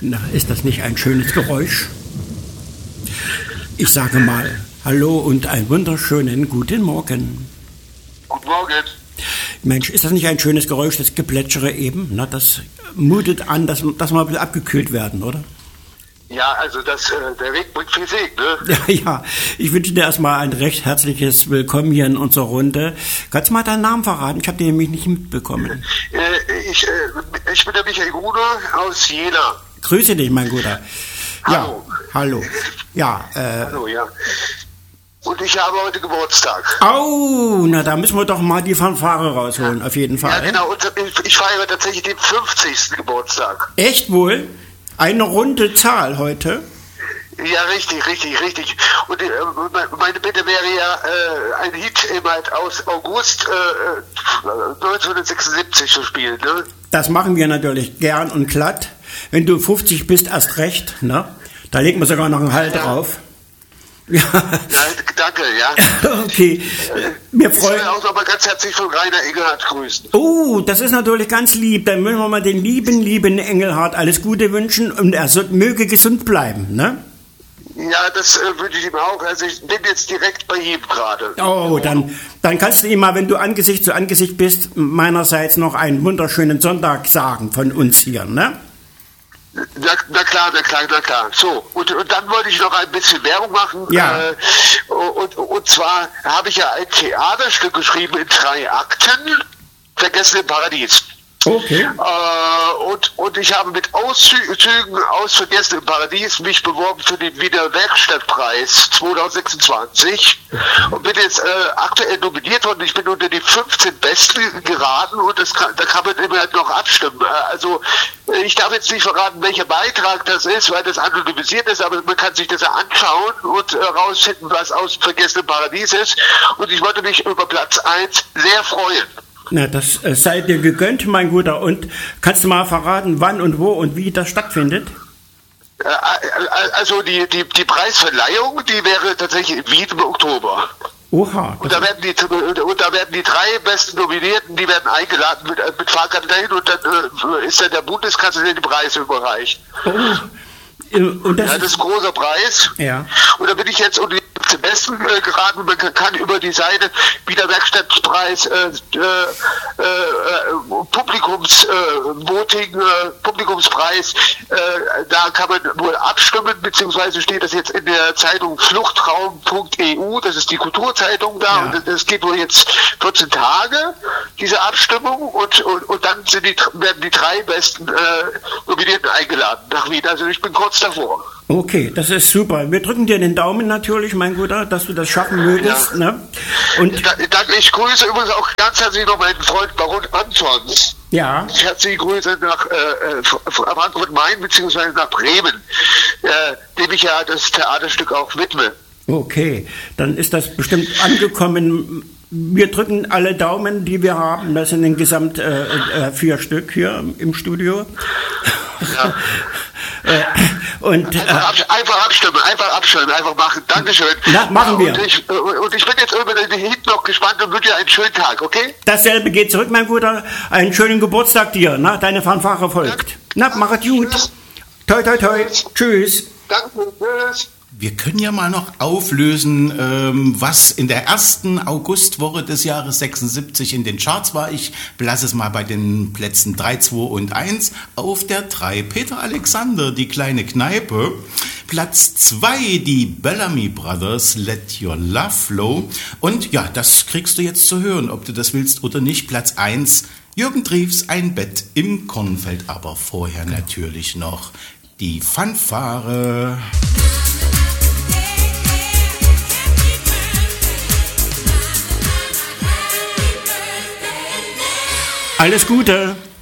Na, ist das nicht ein schönes Geräusch? Ich sage mal Hallo und einen wunderschönen guten Morgen. Guten Morgen. Mensch, ist das nicht ein schönes Geräusch, das Geplätschere eben? Na, das mutet an, dass wir ein bisschen abgekühlt werden, oder? Ja, also der Weg bringt viel Segen, ne? Ja, ich wünsche dir erstmal ein recht herzliches Willkommen hier in unserer Runde. Kannst du mal deinen Namen verraten? Ich habe den nämlich nicht mitbekommen. Ich bin der Michael Gruner aus Jena. Grüße dich, mein Guter. Hallo. Ja, hallo. Ja, Hallo, ja. Und ich habe heute Geburtstag. Au, na da müssen wir doch mal die Fanfare rausholen, auf jeden Fall. Ja, genau. Und ich feiere tatsächlich den 50. Geburtstag. Echt wohl? Eine runde Zahl heute? Ja, richtig. Und meine Bitte wäre ja ein Hit aus August 1976 zu spielen, ne? Das machen wir natürlich gern und glatt. Wenn du 50 bist, erst recht, ne? Da legen wir sogar noch einen Halt drauf. Ja. Danke, ja. Okay. Mir freut. Ich will auch nochmal ganz herzlich von Rainer Engelhardt grüßen. Oh, das ist natürlich ganz lieb. Dann wollen wir mal den lieben Engelhardt alles Gute wünschen und er möge gesund bleiben, ne? Ja, das wünsche ich ihm auch. Also ich bin jetzt direkt bei ihm gerade. Oh, dann kannst du ihm mal, wenn du Angesicht zu Angesicht bist, meinerseits noch einen wunderschönen Sonntag sagen von uns hier, ne? Na klar. So, und dann wollte ich noch ein bisschen Werbung machen. Ja. Und zwar habe ich ja ein Theaterstück geschrieben in 3 Akten, Vergessen im Paradies. Okay. Und ich habe mit Auszügen aus Vergessen im Paradies mich beworben für den Wiener Werkstattpreis 2026 und bin jetzt aktuell nominiert worden. Ich bin unter die 15 Besten geraten und da kann man immer noch abstimmen. Also ich darf jetzt nicht verraten, welcher Beitrag das ist, weil das anonymisiert ist, aber man kann sich das ja anschauen und rausfinden, was aus Vergessen im Paradies ist. Und ich wollte mich über Platz 1 sehr freuen. Na, das sei dir gegönnt, mein Guter. Und kannst du mal verraten, wann und wo und wie das stattfindet? Also die Preisverleihung, die wäre tatsächlich in Wien im Oktober. Oha. Und da werden die 3 besten Nominierten, die werden eingeladen mit Fahrkarte dahin und dann ist dann der Bundeskanzler, der die Preise überreicht. Oh. Und das ist ein großer Preis. Ja. Und da bin ich jetzt unter die Besten geraten. Man kann über die Seite Wiener Werkstattpreis Publikumspreis, da kann man wohl abstimmen, beziehungsweise steht das jetzt in der Zeitung fluchtraum.eu, das ist die Kulturzeitung da, ja. Und es geht wohl jetzt 14 Tage, diese Abstimmung, und dann werden die 3 besten Nominierten eingeladen nach Wien. Also ich bin kurz davor. Okay, das ist super. Wir drücken dir den Daumen natürlich, mein Guter, dass du das schaffen mögest. Ja. Ne? Und ich grüße übrigens auch ganz herzlich noch meinen Freund Baron Antons. Ja. Herzliche Grüße nach Frankfurt-Main bzw. nach Bremen, dem ich ja das Theaterstück auch widme. Okay, dann ist das bestimmt angekommen. Wir drücken alle Daumen, die wir haben. Das sind insgesamt 4 Stück hier im Studio. Ja. Und einfach abstimmen, einfach machen. Dankeschön. Na, machen wir. Und ich bin jetzt über den Hit noch gespannt und wünsche dir einen schönen Tag, okay? Dasselbe geht zurück, mein Guter. Einen schönen Geburtstag dir. Na, deine Fanfare folgt. Ja. Na, mach es gut. Tschüss. Toi, toi, toi. Tschüss. Danke, tschüss. Wir können ja mal noch auflösen, was in der ersten Augustwoche des Jahres 76 in den Charts war. Ich belasse es mal bei den Plätzen 3, 2 und 1. Auf der 3 Peter Alexander, die kleine Kneipe. Platz 2 die Bellamy Brothers, Let Your Love Flow. Und ja, das kriegst du jetzt zu hören, ob du das willst oder nicht. Platz 1 Jürgen Triefs, Ein Bett im Kornfeld. Aber vorher natürlich noch die Fanfare. Alles Gute!